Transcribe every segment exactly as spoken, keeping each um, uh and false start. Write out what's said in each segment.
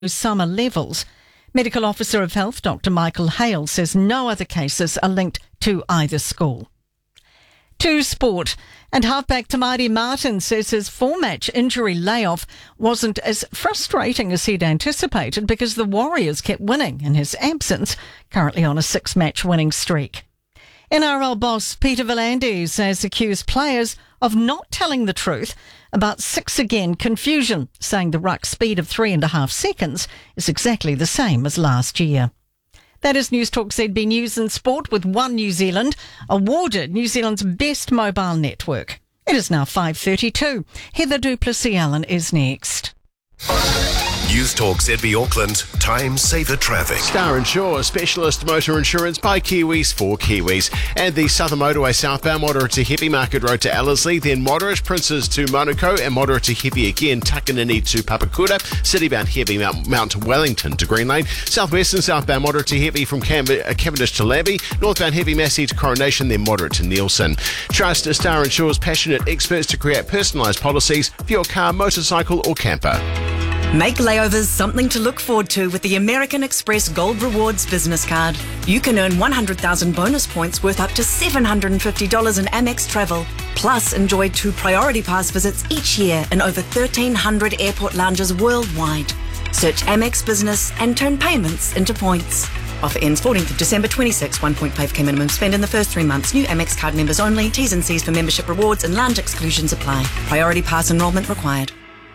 summer levels. Medical Officer of Health, Doctor Michael Hale, says no other cases are linked to either school. To sport, and halfback Tamati Martin says his four-match injury layoff wasn't as frustrating as he'd anticipated because the Warriors kept winning in his absence, currently on a six-match winning streak. N R L boss Peter V'landys has accused players of not telling the truth about six-again confusion, saying the ruck speed of three and a half seconds is exactly the same as last year. That is News Talk Z B News and Sport with One New Zealand, awarded New Zealand's best mobile network. It is now five thirty-two. Heather du Plessis-Allen is next. News Talk Z B Auckland, time saver traffic. Star Insure, specialist motor insurance by Kiwis for Kiwis. And the Southern Motorway southbound, moderate to heavy Market Road to Ellerslie, then moderate Princes to Manukau, and moderate to heavy again Takanini to Papakura, citybound heavy Mount, Mount Wellington to Green Lane, southwestern southbound moderate to heavy from Cam- uh, Cavendish to Lambie, northbound heavy Massey to Coronation, then moderate to Nielsen. Trust Star Insure's passionate experts to create personalised policies for your car, motorcycle or camper. Make layovers something to look forward to with the American Express Gold Rewards business card. You can earn one hundred thousand bonus points worth up to seven hundred fifty dollars in Amex travel. Plus, enjoy two Priority Pass visits each year in over thirteen hundred airport lounges worldwide. Search Amex Business and turn payments into points. Offer ends fourteenth of December twenty-six. one point five k minimum spend in the first three months. New Amex card members only. T's and C's for membership rewards and lounge exclusions apply. Priority Pass enrolment required.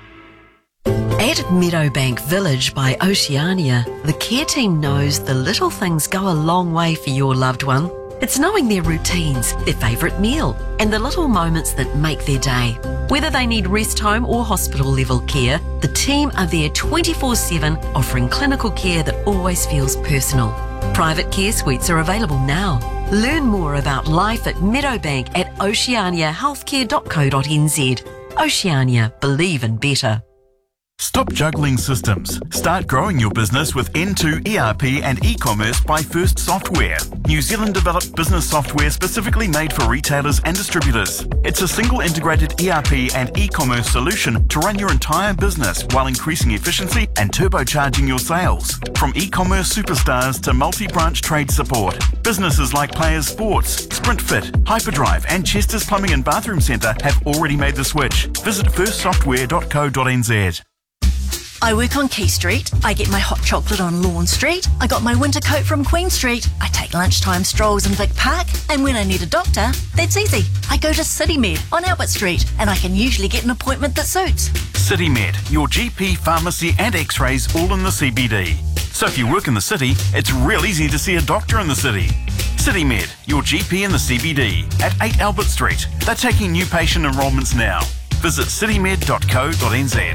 At Meadowbank Village by Oceania, the care team knows the little things go a long way for your loved one. It's knowing their routines, their favourite meal, and the little moments that make their day. Whether they need rest home or hospital level care, the team are there twenty-four seven, offering clinical care that always feels personal. Private care suites are available now. Learn more about life at Meadowbank at oceania healthcare dot co dot n z. Oceania, believe in better. Stop juggling systems. Start growing your business with N two E R P and e-commerce by First Software. New Zealand developed business software specifically made for retailers and distributors. It's a single integrated E R P and e-commerce solution to run your entire business while increasing efficiency and turbocharging your sales. From e-commerce superstars to multi-branch trade support, businesses like Players Sports, SprintFit, Hyperdrive and Chester's Plumbing and Bathroom Centre have already made the switch. Visit first software dot co dot n z. I work on Key Street. I get my hot chocolate on Lawn Street. I got my winter coat from Queen Street. I take lunchtime strolls in Vic Park. And when I need a doctor, that's easy. I go to CityMed on Albert Street, and I can usually get an appointment that suits. CityMed, your G P, pharmacy and x-rays all in the C B D. So if you work in the city, it's real easy to see a doctor in the city. CityMed, your G P in the C B D at eight Albert Street. They're taking new patient enrolments now. Visit citymed dot co dot n z.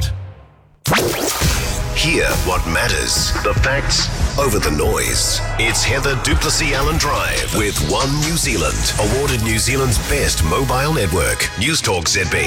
Hear what matters. The facts over the noise. It's Heather du Plessis-Allen Drive with One New Zealand, awarded New Zealand's best mobile network. News Talk Z B.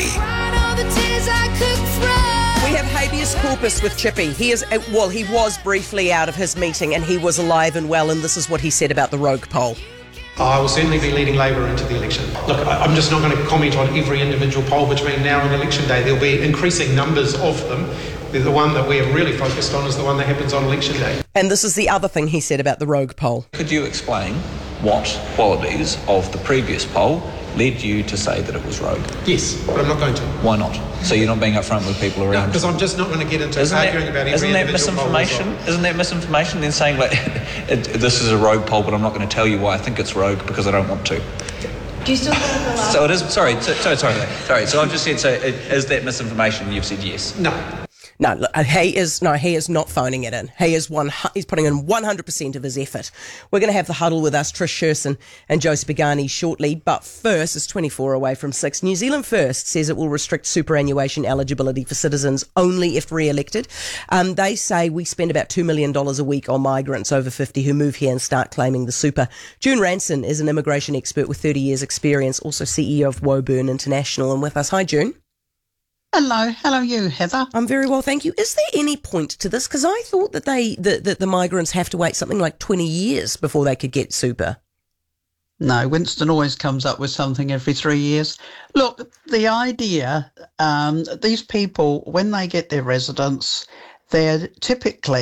We have habeas corpus with Chippy. He is, well, he was briefly out of his meeting and he was alive and well, and this is what he said about the rogue poll. I will certainly be leading Labour into the election. Look, I'm just not going to comment on every individual poll between now and election day. There'll be increasing numbers of them. The one that we are really focused on is the one that happens on election day. And this is the other thing he said about the rogue poll. Could you explain what qualities of the previous poll led you to say that it was rogue? Yes, but I'm not going to. Why not? So you're not being upfront with people around? No, because I'm just not going to get into isn't arguing that, about every isn't that individual poll. misinformation? Isn't that misinformation? Then saying like, it, this is a rogue poll, but I'm not going to tell you why I think it's rogue because I don't want to. Do you still think So it is. Sorry, so, sorry, sorry, sorry. So I've just said. So it, is that misinformation? You've said yes. No. No, look, he is no, he is not phoning it in. He is one. He's putting in one hundred percent of his effort. We're going to have the huddle with us, Trish Sherson and Josie Pagani shortly. But first, it's twenty-four away from six. New Zealand First says it will restrict superannuation eligibility for citizens only if re-elected. Um, they say we spend about two million dollars a week on migrants over fifty who move here and start claiming the super. June Ranson is an immigration expert with thirty years experience, also C E O of Woburn International, and with us. Hi, June. Hello, hello you, Heather. I'm very well, thank you. Is there any point to this? Because I thought that they that, that the migrants have to wait something like twenty years before they could get super. No, Winston always comes up with something every three years. Look, the idea, um, these people, when they get their residence, they're typically